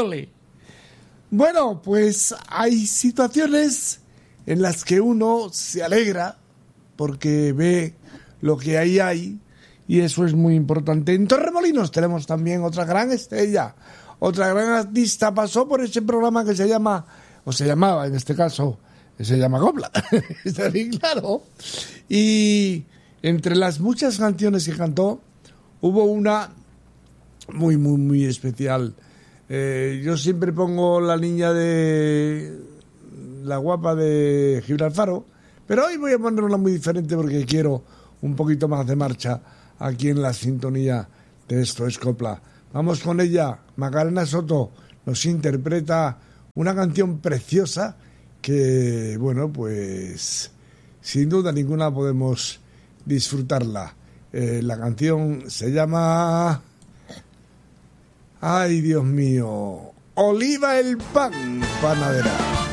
ole. Bueno, pues hay situaciones en las que uno se alegra porque ve lo que ahí hay y eso es muy importante. En Torremolinos tenemos también otra gran estrella, otra gran artista, pasó por ese programa que se llama, o se llamaba en este caso, se llama Copla, está bien claro, y entre las muchas canciones que cantó hubo una muy, muy, muy especial. Yo siempre pongo la niña de la guapa de Gibralfaro, pero hoy voy a poner una muy diferente porque quiero un poquito más de marcha aquí en la sintonía de Esto es Copla. Vamos con ella. Macarena Soto nos interpreta una canción preciosa que, bueno, pues sin duda ninguna podemos disfrutarla. La canción se llama... Ay, Dios mío, Oliva el pan, panadera.